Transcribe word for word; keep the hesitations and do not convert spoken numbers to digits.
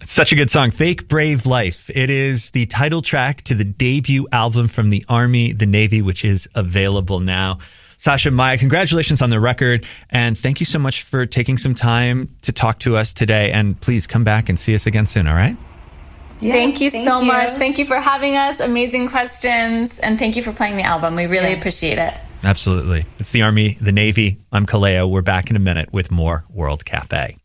It's such a good song. Fake Brave Life. It is the title track to the debut album from the Army, the Navy, which is available now. Sasha, Maya, congratulations on the record. And thank you so much for taking some time to talk to us today. And please come back and see us again soon, all right? Yeah, thank you thank so you. much. Thank you for having us. Amazing questions. And thank you for playing the album. We really yeah. appreciate it. Absolutely. It's the Army, the Navy. I'm Kaleo. We're back in a minute with more World Cafe.